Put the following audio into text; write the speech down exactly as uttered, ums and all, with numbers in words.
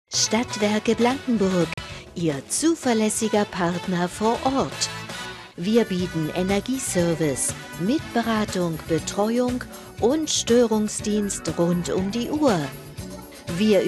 Stadtwerke Blankenburg, Ihr zuverlässiger Partner vor Ort. Wir bieten Energieservice mit Beratung, Betreuung und Störungsdienst rund um die Uhr. Wir